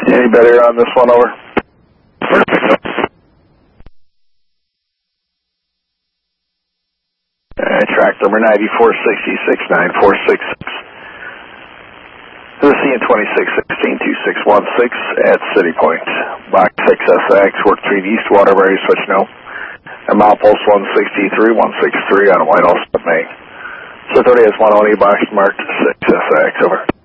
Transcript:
Any better on this one, over? Perfect. Track number 9466946. The CN26162616 at City Point. Box 6SX, work 3 east, Waterbury, switch no. And milepost 163, 163 on a white Allston Main. So 30 has 1 box marked 6SX, over.